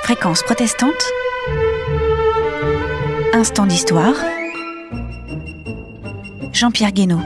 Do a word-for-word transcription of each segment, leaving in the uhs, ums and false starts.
Fréquence protestante, instant d'histoire, Jean-Pierre Guénaud.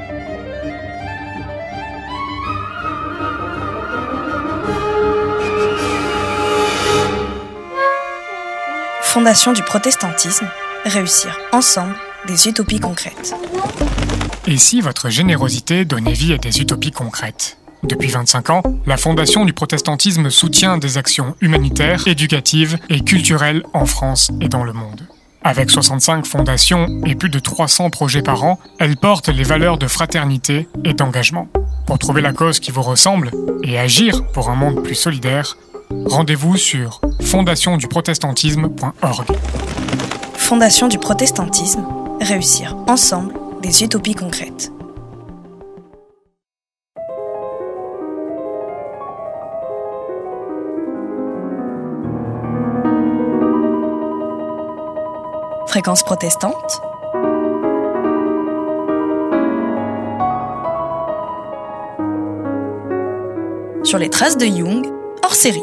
Fondation du protestantisme, réussir ensemble des utopies concrètes. Et si votre générosité donnait vie à des utopies concrètes ? Depuis vingt-cinq ans, la Fondation du protestantisme soutient des actions humanitaires, éducatives et culturelles en France et dans le monde. Avec soixante-cinq fondations et plus de trois cents projets par an, elle porte les valeurs de fraternité et d'engagement. Pour trouver la cause qui vous ressemble et agir pour un monde plus solidaire, rendez-vous sur fondation du protestantisme point org. Fondation du protestantisme, réussir ensemble des utopies concrètes. Fréquence protestante. Sur les traces de Jung, hors série.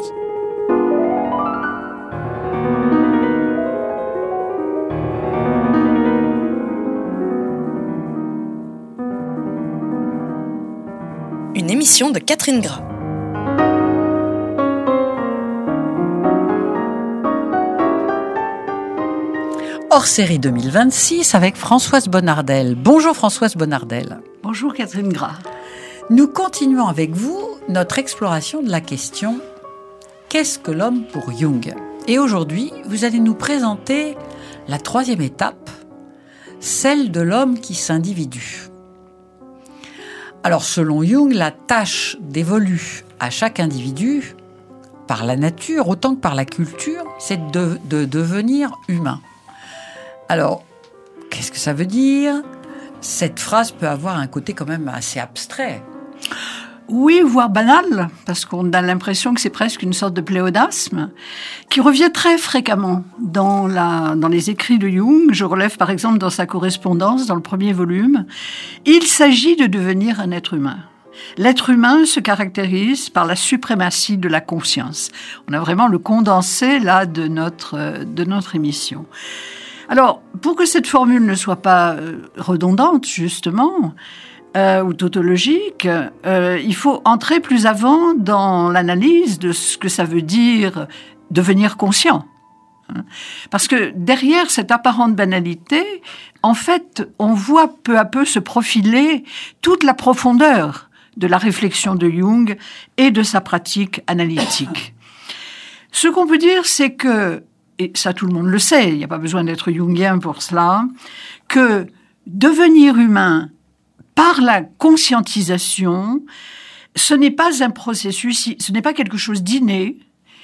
Une émission de Catherine Gras. Hors série deux mille vingt-six avec Françoise Bonnardel. Bonjour Françoise Bonnardel. Bonjour Catherine Gras. Nous continuons avec vous notre exploration de la question « Qu'est-ce que l'homme pour Jung ?» Et aujourd'hui, vous allez nous présenter la troisième étape, celle de l'homme qui s'individue. Alors selon Jung, la tâche dévolue à chaque individu, par la nature autant que par la culture, c'est de, de devenir humain. Alors, qu'est-ce que ça veut dire ? Cette phrase peut avoir un côté quand même assez abstrait. Oui, voire banal, parce qu'on a l'impression que c'est presque une sorte de pléonasme qui revient très fréquemment dans, la, dans les écrits de Jung. Je relève par exemple dans sa correspondance, dans le premier volume, il s'agit de devenir un être humain. L'être humain se caractérise par la suprématie de la conscience. On a vraiment le condensé là de notre, de notre émission. Alors, pour que cette formule ne soit pas euh, redondante, justement, euh, ou tautologique, euh, il faut entrer plus avant dans l'analyse de ce que ça veut dire devenir conscient. Parce que derrière cette apparente banalité, en fait, on voit peu à peu se profiler toute la profondeur de la réflexion de Jung et de sa pratique analytique. Ce qu'on peut dire, c'est que et ça tout le monde le sait, il n'y a pas besoin d'être jungien pour cela, que devenir humain par la conscientisation, ce n'est pas un processus, ce n'est pas quelque chose d'inné,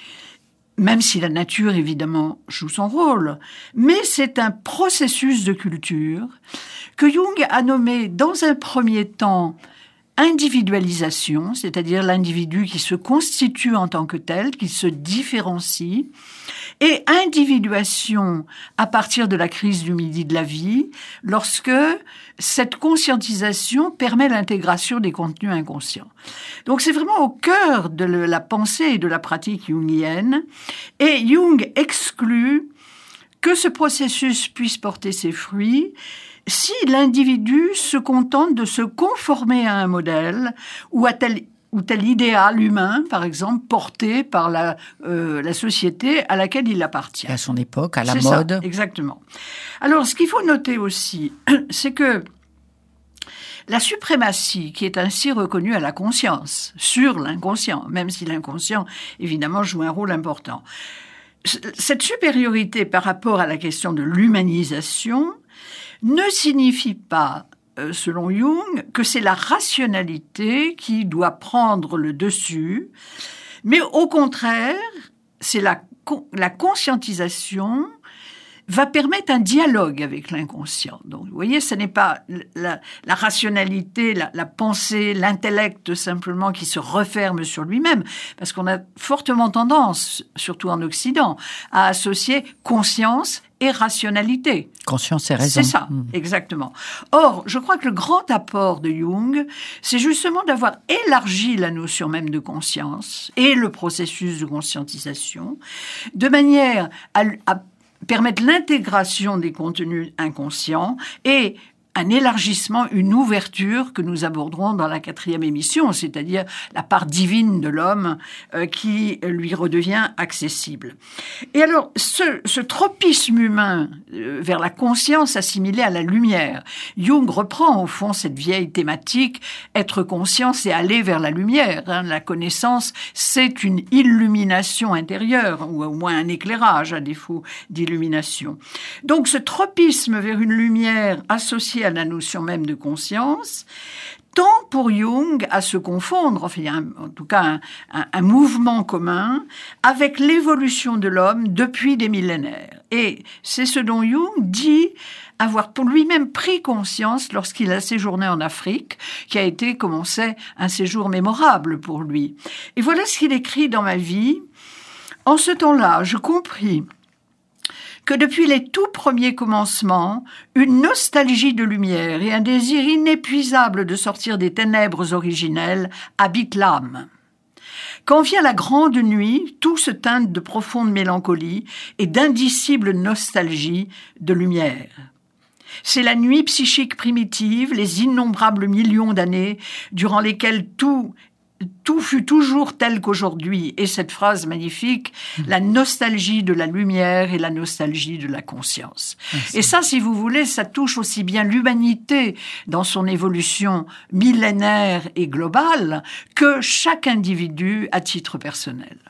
même si la nature, évidemment, joue son rôle, mais c'est un processus de culture que Jung a nommé dans un premier temps individualisation, c'est-à-dire l'individu qui se constitue en tant que tel, qui se différencie, et individuation à partir de la crise du midi de la vie, lorsque cette conscientisation permet l'intégration des contenus inconscients. Donc c'est vraiment au cœur de la pensée et de la pratique jungienne, et Jung exclut que ce processus puisse porter ses fruits si l'individu se contente de se conformer à un modèle ou à tel ou tel idéal humain, par exemple, porté par la, euh, la société à laquelle il appartient. À son époque, à la c'est mode. Ça, exactement. Alors, ce qu'il faut noter aussi, c'est que la suprématie qui est ainsi reconnue à la conscience, sur l'inconscient, même si l'inconscient, évidemment, joue un rôle important, cette supériorité par rapport à la question de l'humanisation ne signifie pas, selon Jung, que c'est la rationalité qui doit prendre le dessus, mais au contraire, c'est la, la conscientisation va permettre un dialogue avec l'inconscient. Donc, vous voyez, ce n'est pas la, la rationalité, la, la pensée, l'intellect simplement qui se referme sur lui-même, parce qu'on a fortement tendance, surtout en Occident, à associer conscience et rationalité. Conscience et raison. C'est ça, mmh. exactement. Or, je crois que le grand apport de Jung, c'est justement d'avoir élargi la notion même de conscience et le processus de conscientisation, de manière à, à permettre l'intégration des contenus inconscients et un élargissement, une ouverture que nous aborderons dans la quatrième émission, c'est-à-dire la part divine de l'homme euh, qui lui redevient accessible. Et alors, ce, ce tropisme humain euh, vers la conscience assimilée à la lumière, Jung reprend au fond cette vieille thématique, être conscient, c'est aller vers la lumière. Hein. La connaissance, c'est une illumination intérieure, ou au moins un éclairage à défaut d'illumination. Donc, ce tropisme vers une lumière associée à la notion même de conscience, tend pour Jung à se confondre, enfin, il y a un, en tout cas un, un, un mouvement commun avec l'évolution de l'homme depuis des millénaires. Et c'est ce dont Jung dit avoir pour lui-même pris conscience lorsqu'il a séjourné en Afrique, qui a été, comme on sait, un séjour mémorable pour lui. Et voilà ce qu'il écrit dans Ma vie. En ce temps-là, je compris que depuis les tout premiers commencements, une nostalgie de lumière et un désir inépuisable de sortir des ténèbres originelles habitent l'âme. Quand vient la grande nuit, tout se teinte de profonde mélancolie et d'indicible nostalgie de lumière. C'est la nuit psychique primitive, les innombrables millions d'années durant lesquelles tout Tout fut toujours tel qu'aujourd'hui. Et cette phrase magnifique, mmh. la nostalgie de la lumière et la nostalgie de la conscience. Merci. Et ça, si vous voulez, ça touche aussi bien l'humanité dans son évolution millénaire et globale que chaque individu à titre personnel.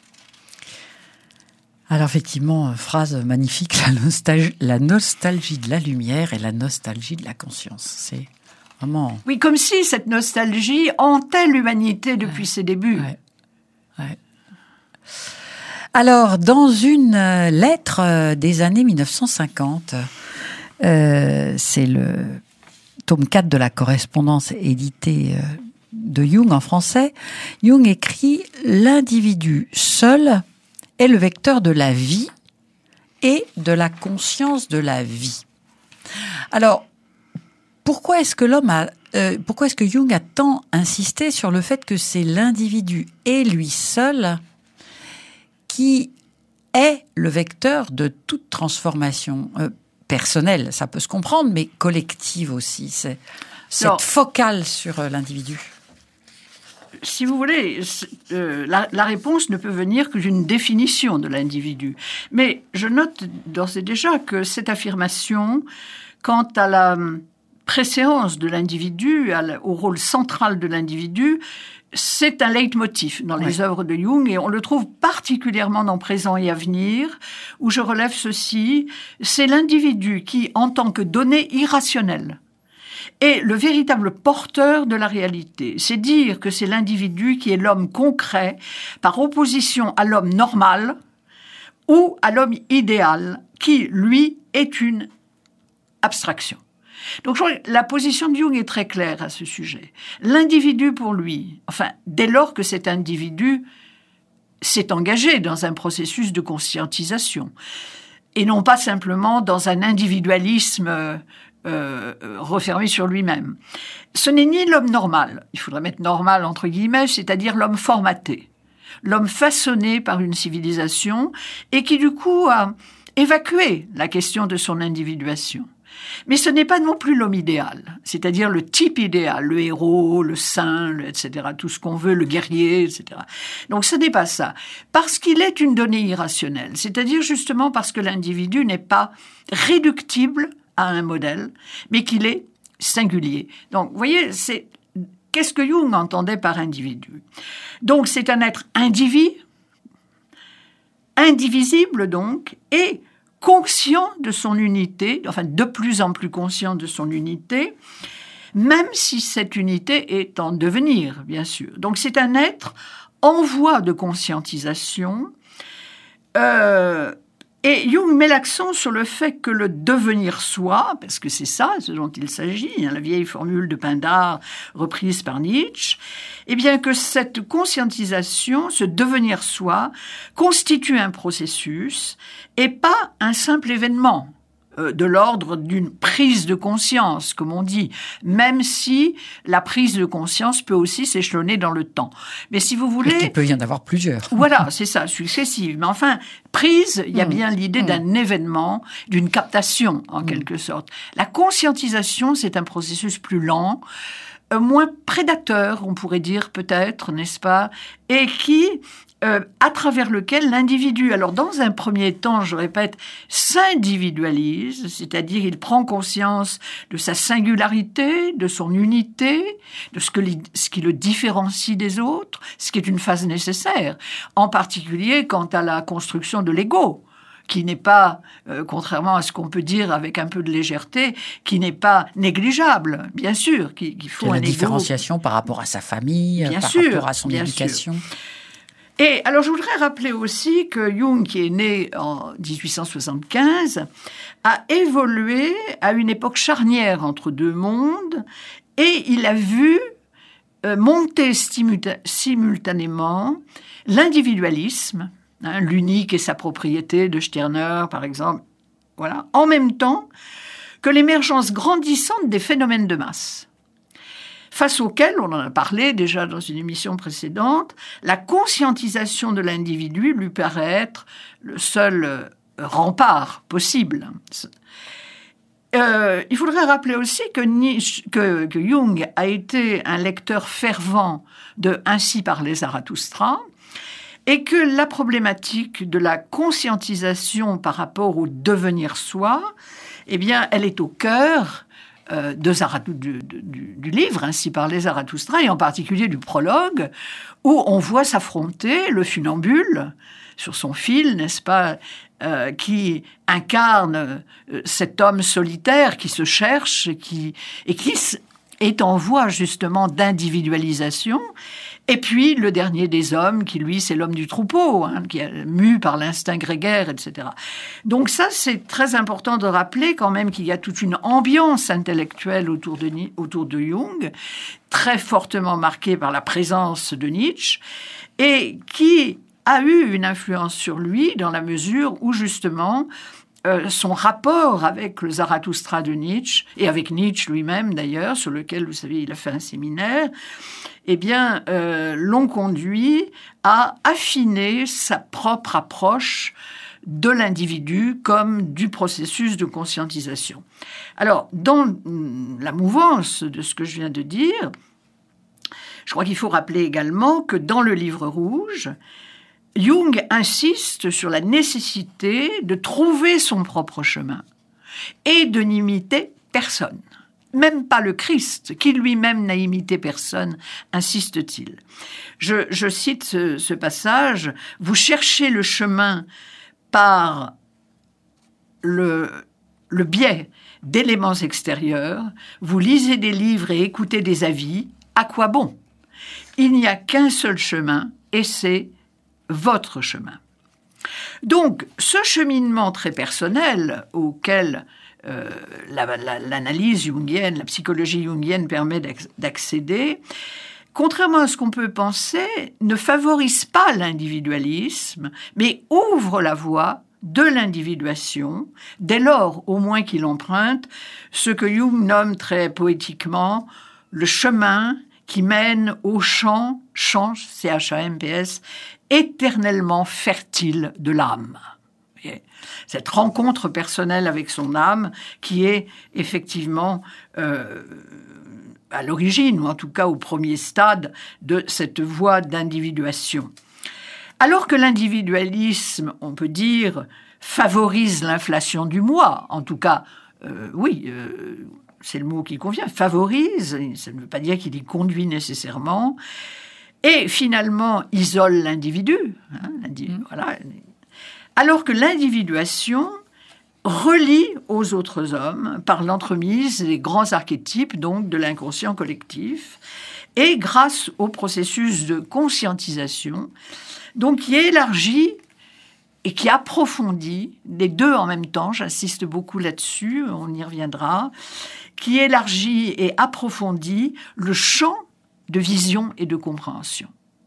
Alors effectivement, phrase magnifique, la nostalgie, la nostalgie de la lumière et la nostalgie de la conscience. C'est... Vraiment. Oui, comme si cette nostalgie hantait l'humanité depuis ouais. ses débuts. Ouais. Ouais. Alors, dans une euh, lettre euh, des années mille neuf cent cinquante, euh, c'est le tome quatre de la correspondance éditée euh, de Jung en français, Jung écrit « L'individu seul est le vecteur de la vie et de la conscience de la vie ». Alors, Pourquoi est-ce que l'homme a, euh, pourquoi est-ce que Jung a tant insisté sur le fait que c'est l'individu et lui seul qui est le vecteur de toute transformation euh, personnelle, ça peut se comprendre, mais collective aussi. C'est cette Alors, focale sur euh, l'individu. Si vous voulez, euh, la, la réponse ne peut venir que d'une définition de l'individu. Mais je note d'ores et déjà que cette affirmation, quant à la préséance de l'individu, au rôle central de l'individu, c'est un leitmotiv dans les ouais. œuvres de Jung et on le trouve particulièrement dans Présent et Avenir, où je relève ceci, c'est l'individu qui, en tant que donnée irrationnelle, est le véritable porteur de la réalité. C'est dire que c'est l'individu qui est l'homme concret par opposition à l'homme normal ou à l'homme idéal qui, lui, est une abstraction. Donc, je crois que la position de Jung est très claire à ce sujet. L'individu, pour lui, enfin, dès lors que cet individu s'est engagé dans un processus de conscientisation, et non pas simplement dans un individualisme euh, euh, refermé sur lui-même. Ce n'est ni l'homme normal, il faudrait mettre normal entre guillemets, c'est-à-dire l'homme formaté, l'homme façonné par une civilisation, et qui, du coup, a évacué la question de son individuation. Mais ce n'est pas non plus l'homme idéal, c'est-à-dire le type idéal, le héros, le saint, le, et cetera, tout ce qu'on veut, le guerrier, et cetera. Donc ce n'est pas ça, parce qu'il est une donnée irrationnelle, c'est-à-dire justement parce que l'individu n'est pas réductible à un modèle, mais qu'il est singulier. Donc vous voyez, c'est qu'est-ce que Jung entendait par individu ? Donc c'est un être individu, indivisible donc, et conscient de son unité, enfin de plus en plus conscient de son unité, même si cette unité est en devenir, bien sûr. Donc c'est un être en voie de conscientisation, euh, Et Jung met l'accent sur le fait que le devenir soi, parce que c'est ça ce dont il s'agit, hein, la vieille formule de Pindar reprise par Nietzsche, eh bien que cette conscientisation, ce devenir soi, constitue un processus et pas un simple événement euh, de l'ordre d'une prise de conscience, comme on dit, même si la prise de conscience peut aussi s'échelonner dans le temps. Mais si vous voulez... Il peut y en avoir plusieurs. Voilà, c'est ça, successive. Mais enfin, prise, il y a bien l'idée d'un événement, d'une captation, en quelque sorte. La conscientisation, c'est un processus plus lent, euh, moins prédateur, on pourrait dire peut-être, n'est-ce pas, et qui... Euh, à travers lequel l'individu, alors dans un premier temps, je répète, s'individualise, c'est-à-dire il prend conscience de sa singularité, de son unité, de ce, que li, ce qui le différencie des autres, ce qui est une phase nécessaire, en particulier quant à la construction de l'ego, qui n'est pas, euh, contrairement à ce qu'on peut dire avec un peu de légèreté, qui n'est pas négligeable, bien sûr, qu'il, qu'il faut un ego. La différenciation par rapport à sa famille, bien par sûr, rapport à son éducation. Sûr. Et alors, je voudrais rappeler aussi que Jung, qui est né en dix-huit cent soixante-quinze, a évolué à une époque charnière entre deux mondes et il a vu euh, monter simulta- simultanément l'individualisme, hein, l'unique et sa propriété de Stirner, par exemple, voilà, en même temps que l'émergence grandissante des phénomènes de masse, face auquel, on en a parlé déjà dans une émission précédente, la conscientisation de l'individu lui paraît être le seul rempart possible. Euh, il faudrait rappeler aussi que, Nietzsche, que, que Jung a été un lecteur fervent de « Ainsi parlait Zarathustra », et que la problématique de la conscientisation par rapport au devenir soi, eh bien, elle est au cœur De Zarath- du, du, du livre, Ainsi parlait Zarathustra, et en particulier du prologue, où on voit s'affronter le funambule sur son fil, n'est-ce pas, euh, qui incarne euh, cet homme solitaire qui se cherche et qui, et qui est en voie justement d'individualisation. Et puis, le dernier des hommes, qui, lui, c'est l'homme du troupeau, hein, qui est mu par l'instinct grégaire, et cetera. Donc ça, c'est très important de rappeler quand même qu'il y a toute une ambiance intellectuelle autour de, autour de Jung, très fortement marquée par la présence de Nietzsche, et qui a eu une influence sur lui dans la mesure où, justement, euh, son rapport avec le Zarathustra de Nietzsche, et avec Nietzsche lui-même d'ailleurs, sur lequel, vous savez, il a fait un séminaire, eh bien, euh, l'ont conduit à affiner sa propre approche de l'individu comme du processus de conscientisation. Alors, dans la mouvance de ce que je viens de dire, je crois qu'il faut rappeler également que dans le Livre rouge, Jung insiste sur la nécessité de trouver son propre chemin et de n'imiter personne. Même pas le Christ, qui lui-même n'a imité personne, insiste-t-il. Je, je cite ce, ce passage. « Vous cherchez le chemin par le, le biais d'éléments extérieurs, vous lisez des livres et écoutez des avis, à quoi bon? Il n'y a qu'un seul chemin, et c'est votre chemin. » Donc, ce cheminement très personnel auquel Euh, la, la, l'analyse jungienne, la psychologie jungienne permet d'accéder, contrairement à ce qu'on peut penser, ne favorise pas l'individualisme, mais ouvre la voie de l'individuation, dès lors au moins qu'il emprunte ce que Jung nomme très poétiquement le chemin qui mène au champ, champ, C H A M P S, éternellement fertile de l'âme. Cette rencontre personnelle avec son âme qui est effectivement euh, à l'origine, ou en tout cas au premier stade de cette voie d'individuation. Alors que l'individualisme, on peut dire, favorise l'inflation du moi, en tout cas, euh, oui, euh, c'est le mot qui convient, favorise, ça ne veut pas dire qu'il y conduit nécessairement, et finalement isole l'individu, hein, l'individu mmh. voilà. Alors que l'individuation relie aux autres hommes par l'entremise des grands archétypes donc de l'inconscient collectif et grâce au processus de conscientisation donc qui élargit et qui approfondit, les deux en même temps, j'insiste beaucoup là-dessus, on y reviendra, qui élargit et approfondit le champ de vision et de compréhension.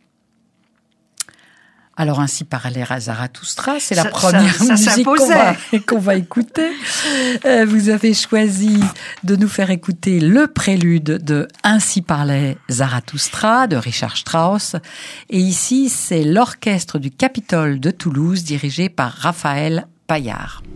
Alors, ainsi parlait Zarathustra, c'est la Ça- première ça- ça musique qu'on s'imposait. va, qu'on va écouter. Euh, vous avez choisi de nous faire écouter le prélude de Ainsi parlait Zarathustra de Richard Strauss. Et ici, c'est l'orchestre du Capitole de Toulouse dirigé par Raphaël Paillard.